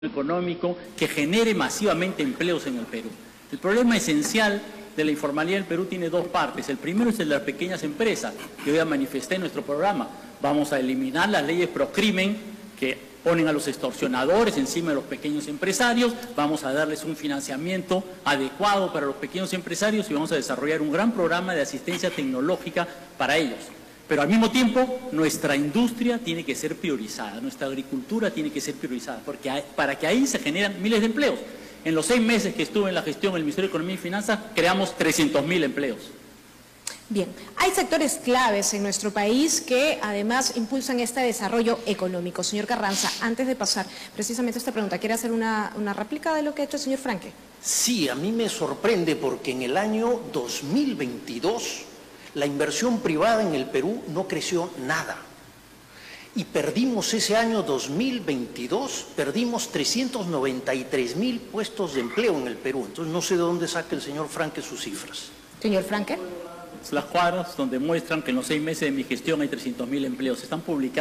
económico que genere masivamente empleos en el Perú. El problema esencial de la informalidad del Perú tiene dos partes. El primero es el de las pequeñas empresas, que hoy manifesté en nuestro programa. Vamos a eliminar las leyes procrimen que ponen a los extorsionadores encima de los pequeños empresarios, vamos a darles un financiamiento adecuado para los pequeños empresarios y vamos a desarrollar un gran programa de asistencia tecnológica para ellos. Pero al mismo tiempo, nuestra industria tiene que ser priorizada, nuestra agricultura tiene que ser priorizada, porque para que ahí se generan miles de empleos. En los 6 meses que estuve en la gestión del Ministerio de Economía y Finanzas, creamos 300.000 empleos. Bien, hay sectores claves en nuestro país que además impulsan este desarrollo económico. Señor Carranza, antes de pasar precisamente a esta pregunta, ¿quiere hacer una réplica de lo que ha hecho el señor Franque? Sí, a mí me sorprende porque en el año 2022 la inversión privada en el Perú no creció nada. Y perdimos ese año 2022, perdimos 393.000 puestos de empleo en el Perú. Entonces no sé de dónde saca el señor Franque sus cifras. Señor Franque. Las cuadras donde muestran que en los 6 meses de mi gestión hay 300.000 empleos. Están publicados.